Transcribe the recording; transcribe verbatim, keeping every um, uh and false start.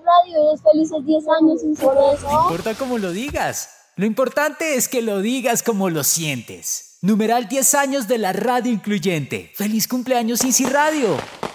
Radio es felices diez años sin eso. No importa cómo lo digas. Lo importante es que lo digas como lo sientes. Numeral diez años de la radio incluyente. ¡Feliz cumpleaños, Easy Radio!